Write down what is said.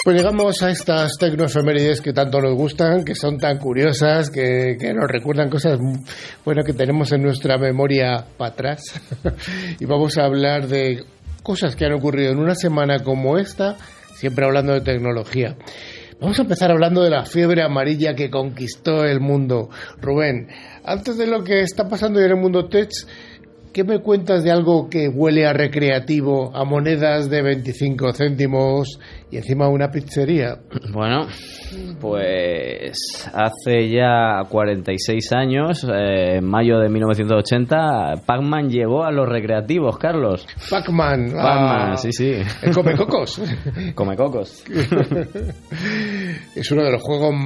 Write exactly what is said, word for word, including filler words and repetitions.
Pues llegamos a estas tecnoefemérides que tanto nos gustan, que son tan curiosas, que, que nos recuerdan cosas bueno, que tenemos en nuestra memoria para atrás. Y vamos a hablar de cosas que han ocurrido en una semana como esta, siempre hablando de tecnología. Vamos a empezar hablando de la fiebre amarilla que conquistó el mundo. Rubén, antes de lo que está pasando en el mundo tech, ¿qué me cuentas de algo que huele a recreativo, a monedas de veinticinco céntimos y encima una pizzería? Bueno, pues hace ya cuarenta y seis años, eh, en mayo de mil novecientos ochenta, Pac-Man llegó a los recreativos, Carlos. Pac-Man. Pac-Man, ah, sí, sí. El Comecocos. Comecocos. Es uno de los juegos